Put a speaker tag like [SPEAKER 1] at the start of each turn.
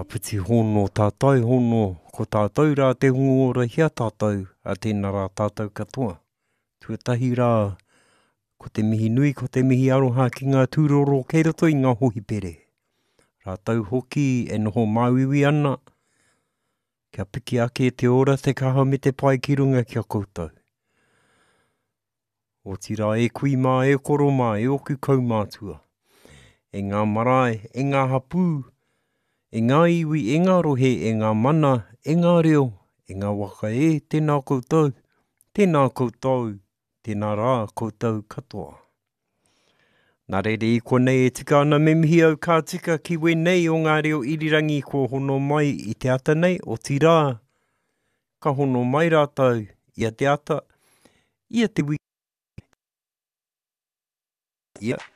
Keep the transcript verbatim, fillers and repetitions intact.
[SPEAKER 1] piti hono tātai hono, ko tātou rā te hungo ora hia tātou, a tēnā rā tātou katoa. Tuatahi rā, ko te mihi nui, ko te mihi aroha ki ngā tūroro kei roto i ngā hohi pere. Rātau hoki e noho māwiwi ana, kia piki ake te ora te kaha me te pai ki runga kia koutou. O tira e kui mā, e koro mā, e oku kaumātua. E ngā marae, e ngā hapū, e ngā iwi, e ngā rohe, e ngā mana, e ngā reo, e ngā waka e, tēnā koutou, tēnā koutou, tēnā rā koutou katoa. Nā rere i konei e tika ana me mihi au kā tika ki wenei o ngā reo irirangi ko hono mai i te ata nei, o tira, ka hono mai rātau, ia te ata, ia te wiki. Ia.